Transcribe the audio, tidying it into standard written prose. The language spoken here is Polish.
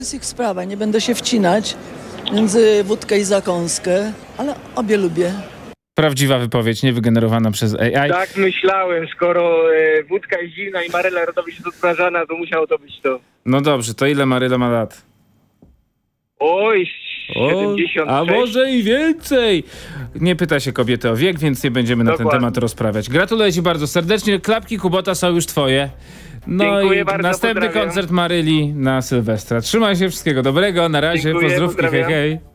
jest ich sprawa, nie będę się wcinać między wódkę i zakąskę, ale obie lubię. Prawdziwa wypowiedź, nie wygenerowana przez AI. Tak myślałem, skoro wódka jest zimna i Maryla Rodowicz jest odprażana, to musiało to być to. No dobrze, to ile Maryla ma lat? Oj, 76. A może i więcej. Nie pyta się kobiety o wiek, więc nie będziemy na ten Dokładnie. temat rozprawiać. Gratuluję ci bardzo serdecznie. Klapki Kubota są już twoje. No Dziękuję i bardzo, następny pozdrawiam. koncert Maryli na Sylwestra. Trzymaj się, wszystkiego dobrego. Na razie, Dziękuję, pozdrówki, hej, pozdrawiam. hej.